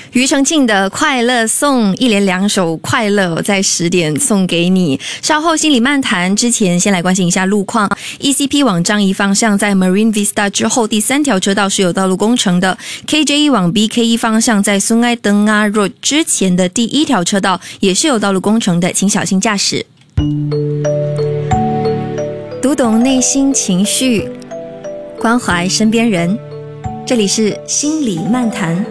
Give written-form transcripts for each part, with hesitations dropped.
庾澄庆的快乐颂，一连2首快乐在10点送给你。稍后心理漫谈之前，先来关心一下路况。ECP 往樟宜方向在 Marine Vista 之后第3条车道是有道路工程的。KJ 往 BKE 方向在孙爱登阿 Road 之前的第1条车道也是有道路工程的，请小心驾驶。读懂内心情绪，关怀身边人，这里是心理漫谈。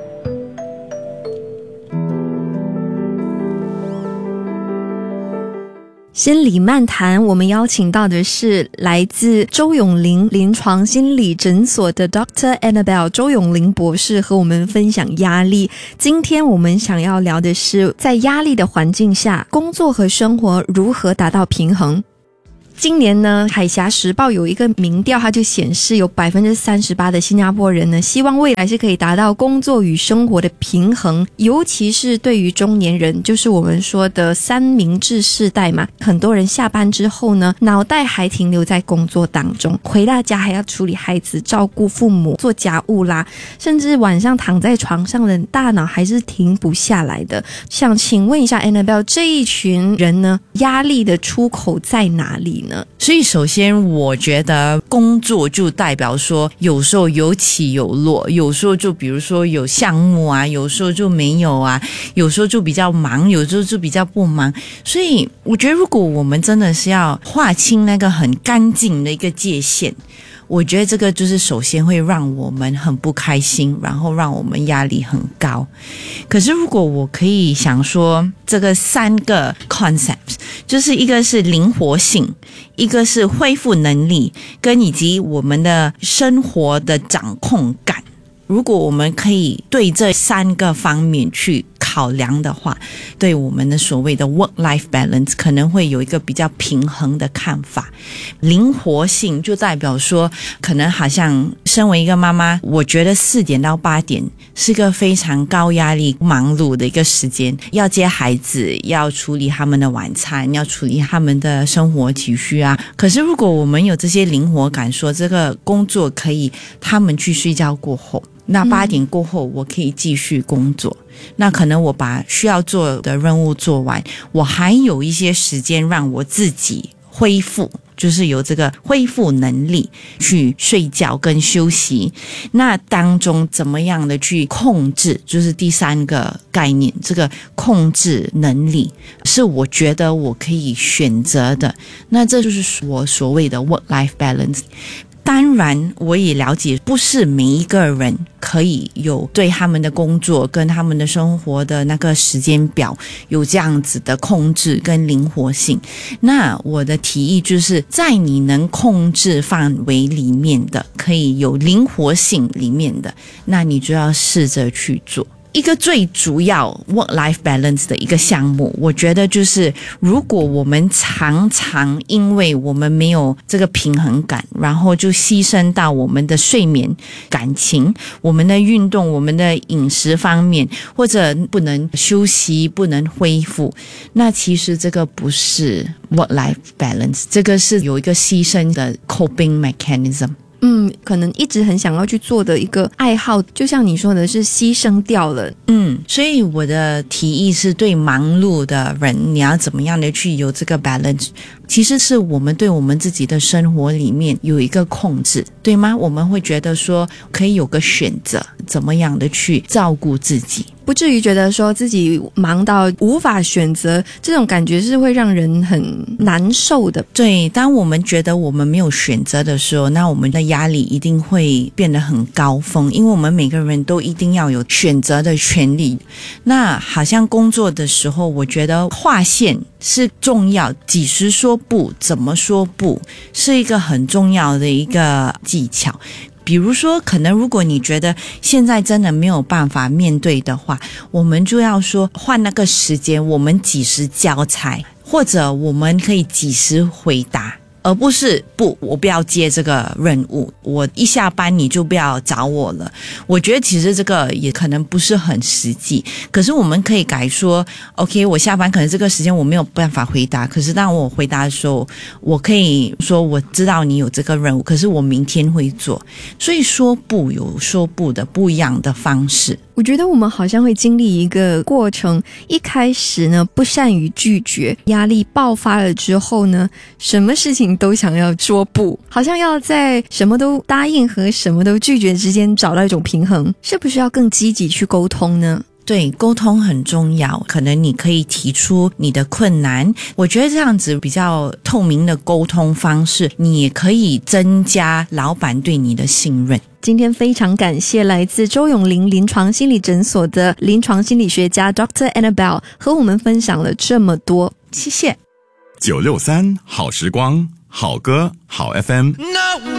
心理漫谈，我们邀请到的是来自周永龄临床心理诊所的 Dr. Annabelle 周永龄博士，和我们分享压力。今天我们想要聊的是，在压力的环境下，工作和生活如何达到平衡。今年呢，海峡时报有一个民调，它就显示有 38% 的新加坡人呢，希望未来是可以达到工作与生活的平衡，尤其是对于中年人，就是我们说的三明治世代嘛，很多人下班之后呢，脑袋还停留在工作当中，回到家还要处理孩子、照顾父母、做家务啦，甚至晚上躺在床上的大脑还是停不下来的。想请问一下 Annabelle， 这一群人呢，压力的出口在哪里呢？ 所以首先我觉得工作就代表说有时候有起有落，有时候就比如说有项目啊，有时候就没有啊，有时候就比较忙，有时候就比较不忙。所以我觉得如果我们真的是要划清那个很干净的一个界限，我觉得这个就是首先会让我们很不开心，然后让我们压力很高。可是如果我可以想说这个3个 concepts， 就是一个是灵活性，一个是恢复能力，跟以及我们的生活的掌控感。如果我们可以对这3个方面去考量的话，对我们的所谓的 work-life balance 可能会有一个比较平衡的看法。灵活性就代表说，可能好像身为一个妈妈，我觉得4点到8点是个非常高压力忙碌的一个时间，要接孩子，要处理他们的晚餐，要处理他们的生活起居啊。可是如果我们有这些灵活感，说这个工作可以他们去睡觉过后，那8点过后我可以继续工作，那可能我把需要做的任务做完，我还有一些时间让我自己恢复，就是有这个恢复能力去睡觉跟休息。那当中怎么样的去控制，就是第3个概念，这个控制能力是我觉得我可以选择的，那这就是我所谓的 work-life balance。当然我也了解不是每一个人可以有对他们的工作跟他们的生活的那个时间表有这样子的控制跟灵活性。那我的提议就是在你能控制范围里面的，可以有灵活性里面的，那你就要试着去做。一个最主要 work-life balance 的一个项目，我觉得就是如果我们常常因为我们没有这个平衡感，然后就牺牲到我们的睡眠、感情、我们的运动、我们的饮食方面，或者不能休息、不能恢复，那其实这个不是 work-life balance， 这个是有一个牺牲的 coping mechanism。 可能一直很想要去做的一个爱好，就像你说的是牺牲掉了。 所以我的提议是对忙碌的人，你要怎么样的去有这个 balance， 其实是我们对我们自己的生活里面有一个控制，对吗？我们会觉得说可以有个选择，怎么样的去照顾自己， 不至于觉得说自己忙到无法选择，这种感觉是会让人很难受的。 对，当我们觉得我们没有选择的时候，那我们的压力一定会变得很高峰，因为我们每个人都一定要有选择的权利。那好像工作的时候，我觉得划线是重要，几时说不，怎么说不，是一个很重要的一个技巧。比如说可能如果你觉得现在真的没有办法面对的话，我们就要说换那个时间，我们几时交差，或者我们可以几时回答。 而不是我不要接这个任务，我一下班你就不要找我了。我觉得其实这个也可能不是很实际，可是我们可以改说 OK， 我下班可能这个时间我没有办法回答，可是当我回答的时候，我可以说我知道你有这个任务，可是我明天会做。所以说不有说不的不一样的方式。 我觉得我们好像会经历一个过程，一开始呢不善于拒绝，压力爆发了之后呢，什么事情都想要说不，好像要在什么都答应和什么都拒绝之间找到一种平衡，是不是要更积极去沟通呢？ 对，沟通很重要，可能你可以提出你的困难，我觉得这样子比较透明的沟通方式，你也可以增加老板对你的信任。 今天非常感谢来自周永龄临床心理诊所的临床心理学家 Dr. Annabelle 和我们分享了这么多，谢谢。 963好时光，好歌好 FM。